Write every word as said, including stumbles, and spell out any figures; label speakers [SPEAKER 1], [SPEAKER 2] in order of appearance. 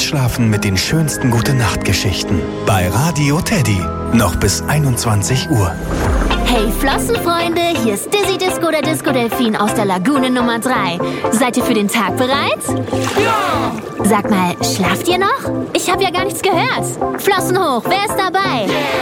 [SPEAKER 1] Einschlafen mit den schönsten Gute-Nacht-Geschichten. Bei Radio Teddy. Noch bis einundzwanzig Uhr.
[SPEAKER 2] Hey Flossenfreunde, hier ist Dizzy Disco, der Disco-Delfin aus der Lagune Nummer drei. Seid ihr für den Tag bereit? Ja! Sag mal, schlaft ihr noch? Ich habe ja gar nichts gehört. Flossen hoch, wer ist dabei? Yeah.